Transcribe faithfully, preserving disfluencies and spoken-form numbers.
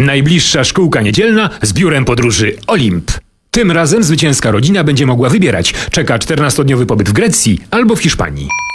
Najbliższa szkółka niedzielna z biurem podróży Olimp. Tym razem zwycięska rodzina będzie mogła wybierać. Czeka czternastodniowy pobyt w Grecji albo w Hiszpanii.